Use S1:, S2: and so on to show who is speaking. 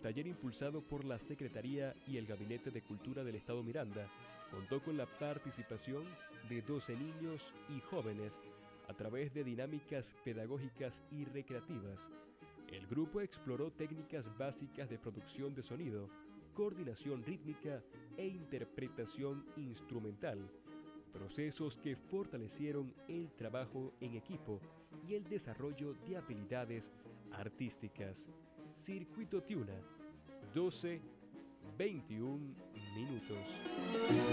S1: taller impulsado por la Secretaría y el Gabinete de Cultura del Estado Miranda contó con la participación de 12 niños y jóvenes a través de dinámicas pedagógicas y recreativas. El grupo exploró técnicas básicas de producción de sonido, coordinación rítmica e interpretación instrumental, procesos que fortalecieron el trabajo en equipo y el desarrollo de habilidades artísticas. Circuito Tiuna, 12-21 minutos.